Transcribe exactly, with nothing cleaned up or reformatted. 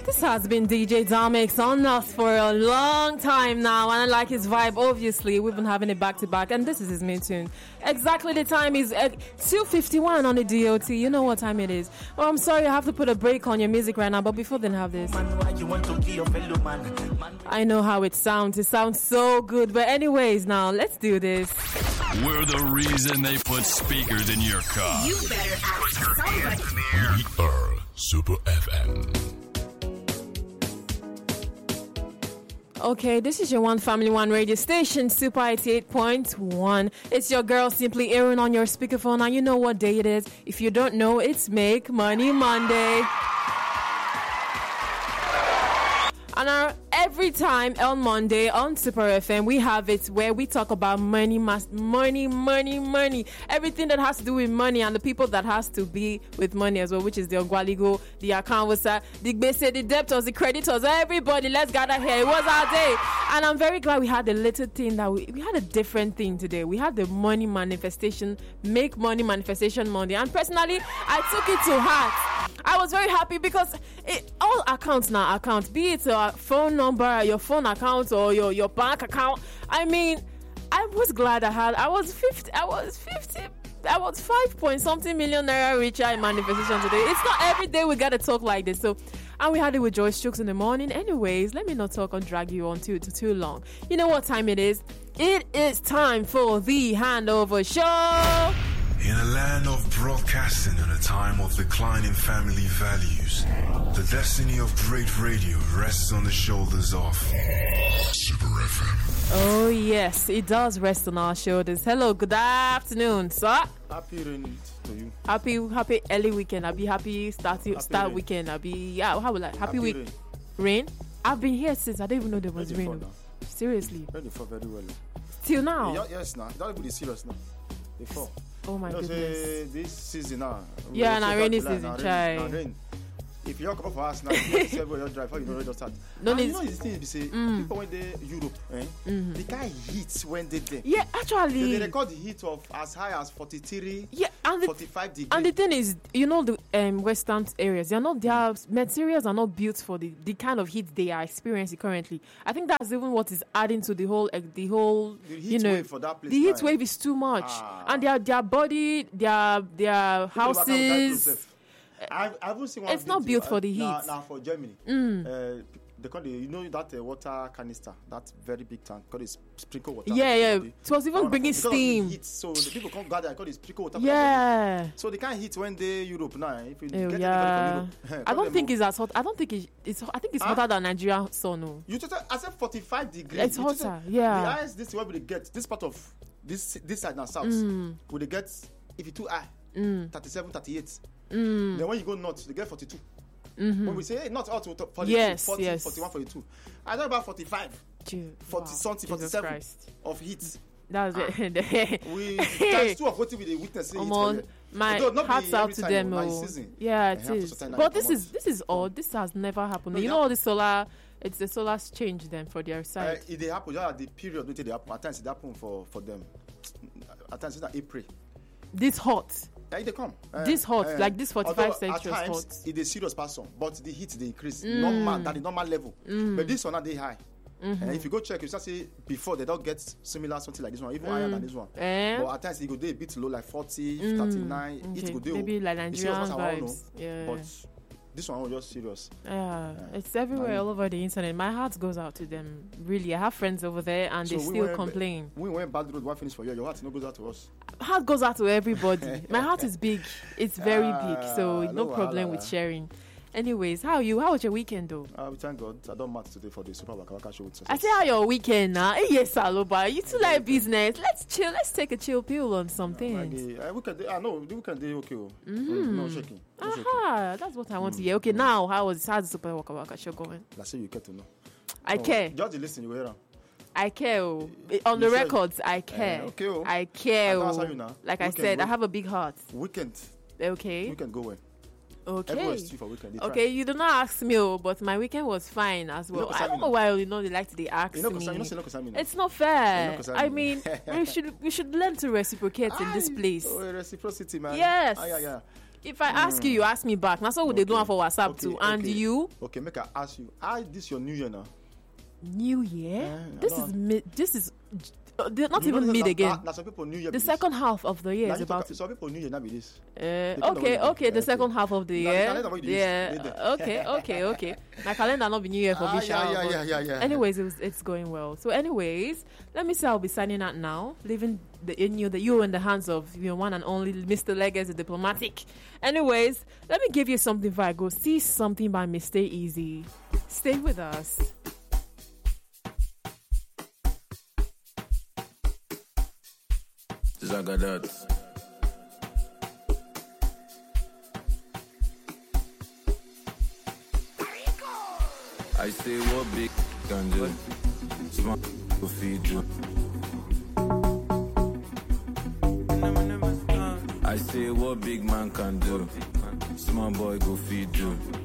This has been D J Damix on us for a long time now, and I like his vibe. Obviously, we've been having it back to back, and this is his main tune. Exactly the time is uh, two fifty-one on the D O T. You know what time it is. Well, I'm sorry, I have to put a break on your music right now, but before then, have this. I know how it sounds. It sounds so good, but anyways, now let's do this. We're the reason they put speakers in your car. You better ask somebody. We are Super F M. Okay, this is your One Family One radio station, Super eighty-eight point one. It's your girl Simply Aaron on your speakerphone, and you know what day it is. If you don't know, it's Make Money Monday. And our, every time on Monday on Super F M, we have it where we talk about money, mas- money, money, money. Everything that has to do with money and the people that has to be with money as well, which is the Ogwaligo, the account was the Gbese, the debtors, the creditors, everybody. Let's gather here. It was our day. And I'm very glad we had a little thing that we, we had a different thing today. We had the money manifestation, Make Money Manifestation Monday. And personally, I took it to heart. I was very happy because it, all accounts now, accounts, be it a phone number, your phone account, or your, your bank account. I mean, I was glad I had, I was fifty, I was fifty, I was five point something million naira richer in manifestation today. It's not every day we gotta talk like this. So, and we had it with Joyce Strokes in the morning. Anyways, let me not talk and drag you on too, too, too long. You know what time it is? It is time for the Handover Show. In a land of broadcasting and a time of declining family values, the destiny of great radio rests on the shoulders of Super F M. Oh yes, it does rest on our shoulders. Hello, good afternoon, sir. Happy rain to you. Happy, happy early weekend. I'll be happy start Happy start rain. weekend. I'll be yeah. How would I? Happy, Happy week. rain. Rain. I've been here since I didn't even know there was Rain rain. fall now. Seriously, Rain they fall very well. till now. Yeah, yes, now. Don't even be serious now. They fall. Oh my you know, goodness. say this season now. we Yeah, go na say rainy back to season, line, na chai. rain, na rain. If you come up for us now, you say everywhere you drive, how you know just start. No And need- you know this thing be say Mm. people when they Europe, eh? Mhm. The guy heat when they there. Yeah, They, actually. they record the heat of as high as forty-three, Yeah, and the, forty-five degrees. and the thing is, you know, the um, western areas, they're not, their materials are not built for the, the kind of heat they are experiencing currently. I think that's even what is adding to the whole, uh, the whole, The heat you know, wave for that place the heat now, eh? wave is too much, Ah. and their their body, their their People who are kind of that houses. close, I I haven't seen one. It's not video, built for the uh, heat. Now, now for Germany, Mm. uh, they call the, you know that uh, water canister, that very big tank, called it sprinkle water. Yeah, yeah. Everybody- It was even Because bringing of the steam. heat, so the people come gather, call it sprinkle water. for Yeah. everybody. So they can't heat when they Europe now. If you Oh, get yeah. anybody from Europe, I don't them think all. it's as hot. I don't think it's. it's I think it's Huh? hotter than Nigeria sun. No. You just I said forty-five degrees. It's You just hotter, said yeah. The highest this where we get this part of this this side now south. Mm. We they get if you too high, Mm. thirty-seven, thirty-eight. Mm. Then when you go north, they get forty-two. Mhm. When we say hey, not out to forty-two, Yes, forty, yes. forty-one, forty-two. I talk about forty-five, Gee, forty wow. something, Jesus forty-seven Christ. of heat. That's Ah. it. We that's two of what we the witness. Almost, my Although not be hearts out every to time, them. oh, na Oh. season. Yeah, Eh, it after is. certain time But you this come is out. this is odd. This has never happened. No, you yeah. know all the solar. It's the solar's change them for their Uh, side. if they happen, yeah, the period when they happen. At times it happen for for them. At times it's not April. This hot. Yeah, they come. Uh, This hot, uh, like this forty-five although Celsius at times, hot. it is serious person, but the heat they increase Mm. normal than the normal level. Mm. But this one not they high. Mhm. Uh, if you go check, you start see before they don't get similar something like this one, even higher Mm. than this one. Eh? But at times it go day a bit low, like forty, Mm. thirty-nine. Okay. It go day Maybe like it's serious Nigerian pass, I don't vibes. know. Yeah. But this one was just serious. Yeah, it's everywhere, I- all over the internet. My heart goes out to them. Really, I have friends over there, and So they we still went- complain. We went bad road, one finish for you. Your heart no goes out to us. Heart goes out to everybody. My heart is big. It's very big, so Ah, no no problem wahala. with sharing. Anyways, how are you? How was your weekend though? Uh, we thank God. I don't match today for the Super Waka Waka show with I success. say how your weekend now. Hey, yes, Saloba. You two like business. Let's chill. Let's take a chill pill on some things. Like, uh, weekend, I know the weekend day okay. Oh. Mhm. No shaking. No shaking. Aha, that's what I want to hear. Okay, now how was how's the Super Waka Waka show going? That's how you get to know. I No, care. Just listen, you hear am. I care. Oh. On the You said- records, I care. Eh, okay, oh. I care. And that's Oh. how you know. Like I Weekend, said, I week- have a big heart. Weekend. Okay. Weekend go well. Everywhere Okay. is free for weekend. They try. Okay, you do not ask me, oh, but my weekend was fine as You well. know I concern don't me know now. why you know they like to they ask You know, me. concern, you know, say no concern me now. It's not You fair. know concern I me. mean, we should we should learn to reciprocate in this Aye. place. Oh, reciprocity, man. Yes. Ah, yeah, yeah. if I ask you, you ask me back. That's what okay. they do for WhatsApp okay, too. And okay. you? Okay, make I ask you. How this your New Year now? New Year? Yeah, this is mid. This is. Uh, they're not you even mid again. Now, some people New Year. The second half of the year now is about. Talk, some people New Year now be this. Uh, okay, okay. The okay. second half of the year. Now, the yeah. Okay, okay, okay. My calendar not be New Year for ah, Bishop. Yeah, yeah, yeah, yeah, yeah. Anyways, it was, it's going well. So, anyways, let me say I'll be signing out now, leaving the in you, the you in the hands of your one and only Mister Legacy Diplomatic. Anyways, let me give you something before I go. See something by Mister Easy. Stay with us. Zagadat. I say what big can do, small go feed you. I say what big man can do, small boy go feed you.